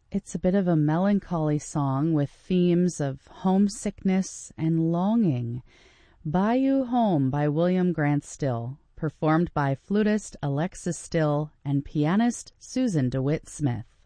It's a bit of a melancholy song with themes of homesickness and longing. Bayou Home by William Grant Still, performed by flutist Alexis Still and pianist Susan DeWitt Smith.